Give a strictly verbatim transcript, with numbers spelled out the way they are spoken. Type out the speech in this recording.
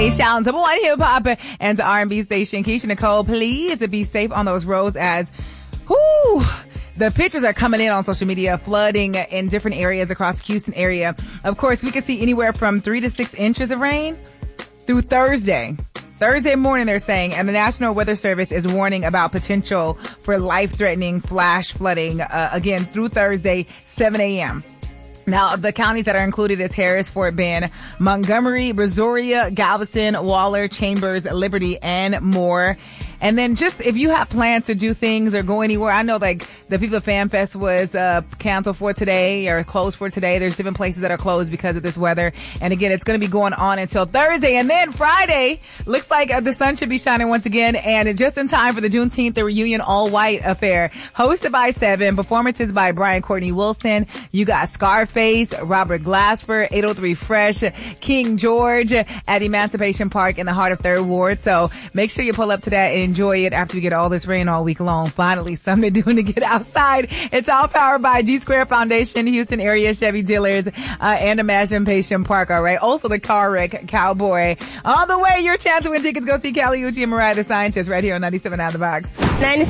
H-Town, double one hip hop and R and B station. Keisha Nicole, please be safe on those roads as, whoo, the pictures are coming in on social media, flooding in different areas across the Houston area. Of course, we could see anywhere from three to six inches of rain through Thursday. Thursday morning, they're saying, and the National Weather Service is warning about potential for life-threatening flash flooding, uh, again, through Thursday, seven a.m. Now, the counties that are included is Harris, Fort Bend, Montgomery, Brazoria, Galveston, Waller, Chambers, Liberty, and more. And then just if you have plans to do things or go anywhere, I know like the People Fan Fest was uh canceled for today or closed for today. There's different places that are closed because of this weather. And again, it's going to be going on until Thursday. And then Friday, looks like uh, the sun should be shining once again. And just in time for the Juneteenth, the Reunion All White Affair, hosted by Seven, performances by Brian Courtney Wilson. You got Scarface, Robert Glasper, eight oh three Fresh, King George at Emancipation Park in the heart of Third Ward. So make sure you pull up to that and enjoy it after we get all this rain all week long. Finally, something doing to get outside. It's all powered by G Square Foundation, Houston area Chevy dealers, uh, and Emancipation Park. All right. Also the Car Wreck Cowboy. On the way, your chance to win tickets. Go see Callie Uchi and Mariah the Scientist right here on ninety-seven Out of the Box.